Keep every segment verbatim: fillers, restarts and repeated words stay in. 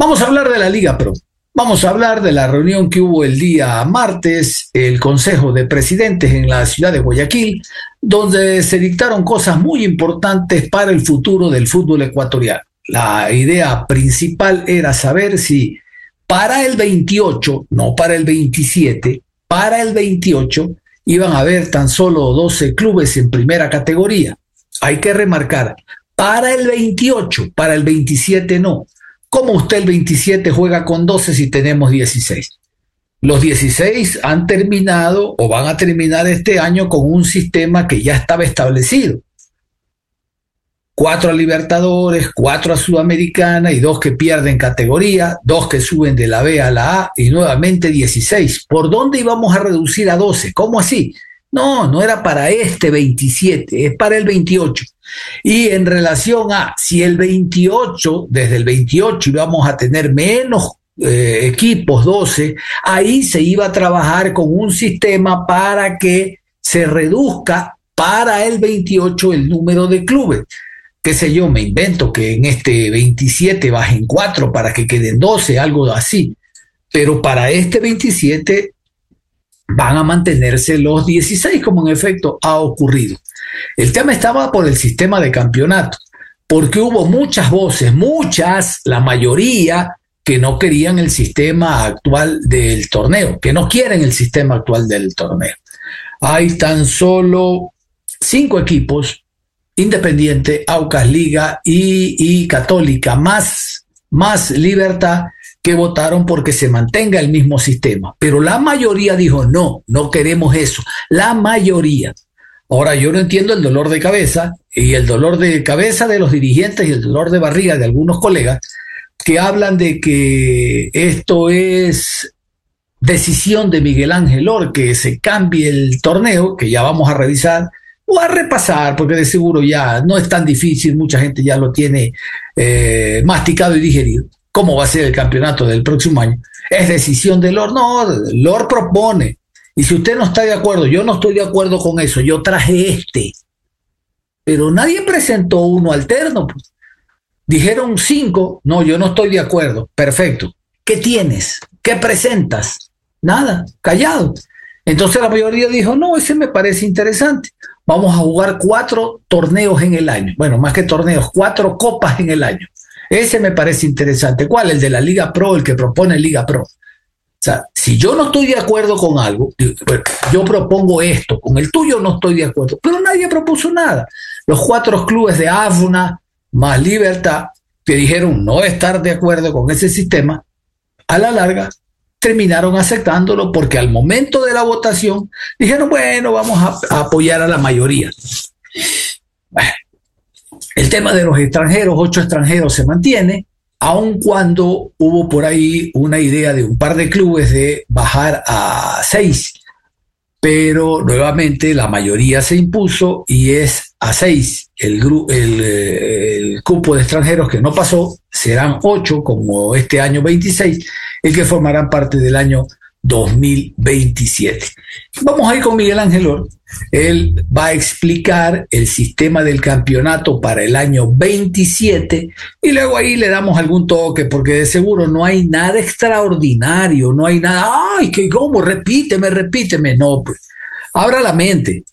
Vamos a hablar de la Liga Pro. Vamos a hablar de la reunión que hubo el día martes, el Consejo de Presidentes en la ciudad de Guayaquil, donde se dictaron cosas muy importantes para el futuro del fútbol ecuatoriano. La idea principal era saber si para el veintiocho, no para el veintisiete, para el veintiocho iban a haber tan solo doce clubes en primera categoría. Hay que remarcar, para el veintiocho, para el veintisiete no. ¿Cómo usted el veintisiete juega con doce si tenemos dieciséis? Los dieciséis han terminado o van a terminar este año con un sistema que ya estaba establecido. Cuatro a Libertadores, cuatro a Sudamericana y dos que pierden categoría, dos que suben de la B a la A y nuevamente dieciséis. ¿Por dónde íbamos a reducir a doce? ¿Cómo así? No, no era para este veintisiete, es para el veintiocho. Y en relación a si el veintiocho, desde el veintiocho íbamos a tener menos eh, equipos, doce, ahí se iba a trabajar con un sistema para que se reduzca para el veintiocho el número de clubes. Qué sé yo, me invento que en este veintisiete bajen cuatro para que queden doce, algo así. Pero para este veintisiete van a mantenerse los dieciséis, como en efecto ha ocurrido. El tema estaba por el sistema de campeonato, porque hubo muchas voces, muchas, la mayoría, que no querían el sistema actual del torneo, que no quieren el sistema actual del torneo. Hay tan solo cinco equipos, Independiente, Aucas Liga y, y Católica, más, más Libertad, que votaron porque se mantenga el mismo sistema. Pero la mayoría dijo, no, no queremos eso. La mayoría. Ahora, yo no entiendo el dolor de cabeza y el dolor de cabeza de los dirigentes y el dolor de barriga de algunos colegas que hablan de que esto es decisión de Miguel Ángel Or, que se cambie el torneo, que ya vamos a revisar o a repasar, porque de seguro ya no es tan difícil, mucha gente ya lo tiene eh, masticado y digerido. ¿Cómo va a ser el campeonato del próximo año? ¿Es decisión de Lord? No, Lord propone. Y si usted no está de acuerdo, yo no estoy de acuerdo con eso, yo traje este. Pero nadie presentó uno alterno. Pues. Dijeron cinco, no, yo no estoy de acuerdo. Perfecto. ¿Qué tienes? ¿Qué presentas? Nada, callado. Entonces la mayoría dijo, no, ese me parece interesante. Vamos a jugar cuatro torneos en el año. Bueno, más que torneos, cuatro copas en el año. Ese me parece interesante. ¿Cuál? El de la Liga Pro, el que propone Liga Pro. O sea, si yo no estoy de acuerdo con algo, yo propongo esto, con el tuyo no estoy de acuerdo, pero nadie propuso nada. Los cuatro clubes de AFUNA más Libertad, que dijeron no estar de acuerdo con ese sistema, a la larga terminaron aceptándolo porque al momento de la votación dijeron, bueno, vamos a, a apoyar a la mayoría. Bueno. El tema de los extranjeros, ocho extranjeros se mantiene, aun cuando hubo por ahí una idea de un par de clubes de bajar a seis, pero nuevamente la mayoría se impuso y es a seis. El, el, el cupo de extranjeros que no pasó serán ocho, como este año veintiséis, el que formarán parte del año dos mil veintisiete. Vamos a ir con Miguel Ángel Or. Él va a explicar el sistema del campeonato para el año veintisiete y luego ahí le damos algún toque porque de seguro no hay nada extraordinario, no hay nada, ay, que cómo, repíteme, repíteme, no, pues abra la mente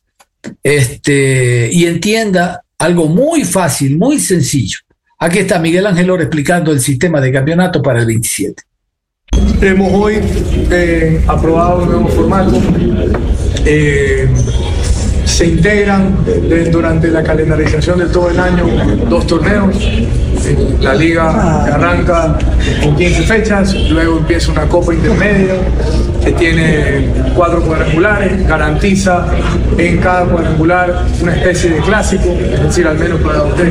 este, y entienda algo muy fácil, muy sencillo. Aquí está Miguel Ángel Or explicando el sistema de campeonato para el veintisiete. Hemos hoy eh, aprobado un nuevo formato. Eh, se integran de, durante la calendarización de todo el año dos torneos. Eh, la liga que arranca con quince fechas, luego empieza una copa intermedia que tiene cuatro cuadrangulares, garantiza en cada cuadrangular una especie de clásico, es decir, al menos para usted